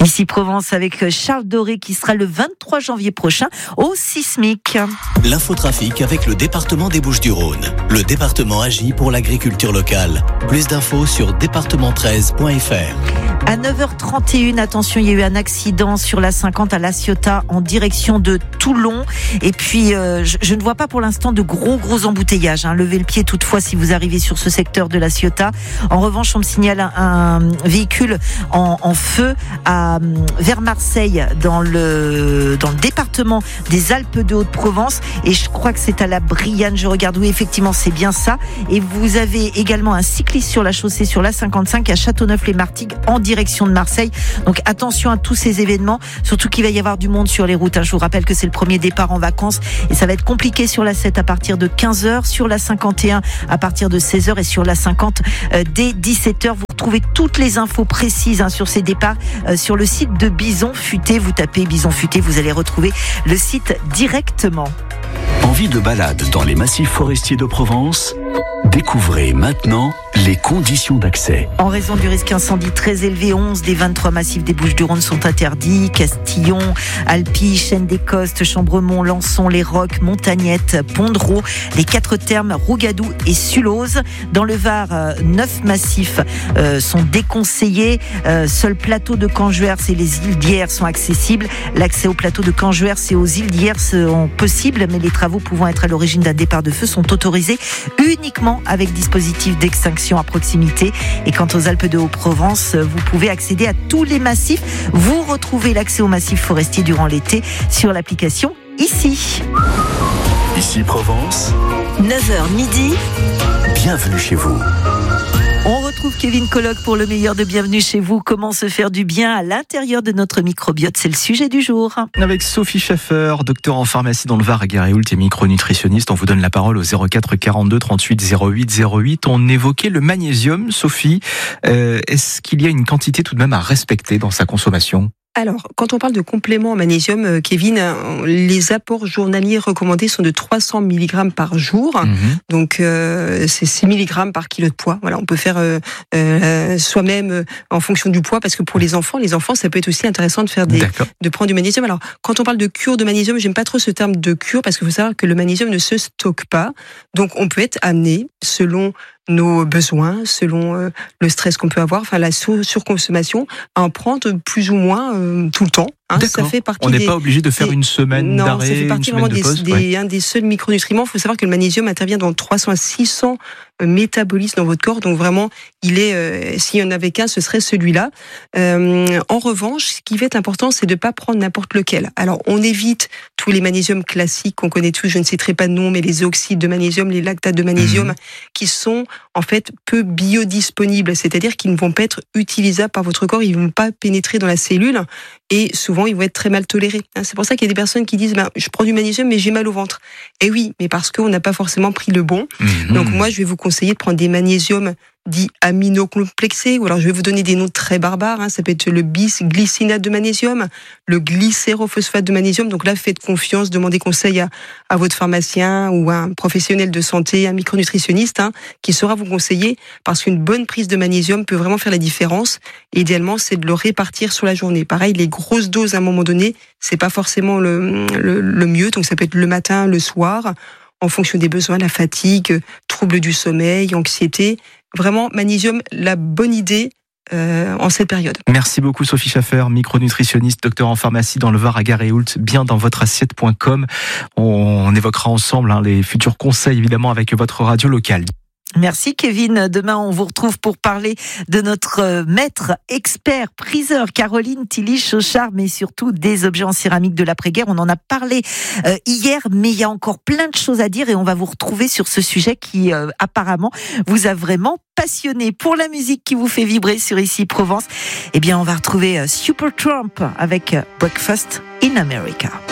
Ici Provence avec Charles Doré qui sera le 23 janvier prochain au Sismic. L'infotrafic avec le département des Bouches-du-Rhône. Le département agit pour l'agriculture locale. Plus d'infos sur département13.fr. À 9h31, attention, il y a eu un accident sur la 50 à La Ciotat en direction de Toulon. Et puis, je ne vois pas pour l'instant de gros embouteillages. Levez le pied toutefois si vous arrivez sur ce secteur de La Ciotat. En revanche, on me signale un véhicule en feu vers Marseille, dans le département des Alpes de Haute-Provence. Et je crois que c'est à la Brianne. Je regarde, oui, effectivement, c'est bien ça. Et vous avez également un cycliste sur la chaussée sur la 55 à Châteauneuf-les-Martigues en direction de Marseille. Donc attention à tous ces événements, surtout qu'il va y avoir du monde sur les routes. Je vous rappelle que c'est le premier départ en vacances et ça va être compliqué sur la 7 à partir de 15h, sur la 51 à partir de 16h et sur la 50 dès 17h. Vous retrouvez toutes les infos précises sur ces départs sur le site de Bison Futé. Vous tapez Bison Futé, vous allez retrouver le site directement. Envie de balade dans les massifs forestiers de Provence ? Découvrez maintenant les conditions d'accès. En raison du risque incendie très élevé, 11 des 23 massifs des Bouches-du-Rhône sont interdits. Castillon, Alpi, Chêne des Costes, Chambremont, Lançon, Les Rocs, Montagnette, Pondreau, les 4 Thermes, Rougadou et Sulose. Dans le Var, 9 massifs sont déconseillés. Seul plateau de Canjuers et les îles d'Hyères sont accessibles. L'accès au plateau de Canjuers et aux îles d'Hyères sont possibles, mais les travaux pouvant être à l'origine d'un départ de feu sont autorisés uniquement avec dispositif d'extinction à proximité. Et quant aux Alpes de Haute-Provence, vous pouvez accéder à tous les massifs. Vous retrouvez l'accès aux massifs forestiers durant l'été sur l'application Ici. Ici Provence, 9h midi. bienvenue chez vous. On retrouve Kevin Colloque pour le meilleur de Bienvenue chez vous. Comment se faire du bien à l'intérieur de notre microbiote, c'est le sujet du jour. Avec Sophie Schaffer, docteur en pharmacie dans le Var à Guéréoult et micronutritionniste. On vous donne la parole au 04 42 38 08 08. On évoquait le magnésium. Sophie, est-ce qu'il y a une quantité tout de même à respecter dans sa consommation ? Alors, quand on parle de compléments en magnésium, Kevin, les apports journaliers recommandés sont de 300 mg par jour. Donc, c'est 6 mg par kilo de poids. Voilà, on peut faire soi-même en fonction du poids, parce que pour les enfants, ça peut être aussi intéressant de faire de prendre du magnésium. Alors, quand on parle de cure de magnésium, j'aime pas trop ce terme de cure, parce qu'il faut savoir que le magnésium ne se stocke pas. Donc, on peut être amené, selon nos besoins, selon le stress qu'on peut avoir, enfin la surconsommation, à en prendre plus ou moins tout le temps. Ça fait partie. On n'est pas obligé de faire une semaine d'arrêt, ça fait partie vraiment un des seuls micronutriments. Il faut savoir que le magnésium intervient dans 300 à 600 métabolismes dans votre corps. Donc vraiment, il est, s'il n'y en avait qu'un, ce serait celui-là. En revanche, ce qui va être important, c'est de ne pas prendre n'importe lequel. Alors, on évite tous les magnésiums classiques qu'on connaît tous. Je ne citerai pas de nom, mais les oxydes de magnésium, les lactates de magnésium, qui sont en fait peu biodisponibles. C'est-à-dire qu'ils ne vont pas être utilisables par votre corps. Ils ne vont pas pénétrer dans la cellule. Et souvent, ils vont être très mal tolérés. C'est pour ça qu'il y a des personnes qui disent je prends du magnésium, mais j'ai mal au ventre. Et oui, mais parce qu'on n'a pas forcément pris le bon. Donc moi, je vais vous conseiller de prendre des magnésiums dits aminocomplexés, ou alors je vais vous donner des noms très barbares. Ça peut être le bisglycinate de magnésium, le glycérophosphate de magnésium. Donc là, faites confiance, demandez conseil à votre pharmacien ou à un professionnel de santé, un micronutritionniste, qui saura vous conseiller, parce qu'une bonne prise de magnésium peut vraiment faire la différence. Et idéalement, c'est de le répartir sur la journée. Pareil, les grosses doses à un moment donné, c'est pas forcément le mieux. Donc ça peut être le matin, le soir, en fonction des besoins, la fatigue, troubles du sommeil, anxiété. Vraiment, magnésium, la bonne idée en cette période. Merci beaucoup Sophie Schaffer, micronutritionniste, docteur en pharmacie dans le Var à Guéréoult, bien dans votre assiette.com. On évoquera ensemble les futurs conseils, évidemment, avec votre radio locale. Merci Kevin. Demain, on vous retrouve pour parler de notre maître, expert, priseur, Caroline Tilly-Chauchard, mais surtout des objets en céramique de l'après-guerre. On en a parlé hier, mais il y a encore plein de choses à dire et on va vous retrouver sur ce sujet qui apparemment vous a vraiment passionné. Pour la musique qui vous fait vibrer sur Ici Provence, eh bien on va retrouver Supertramp avec Breakfast in America.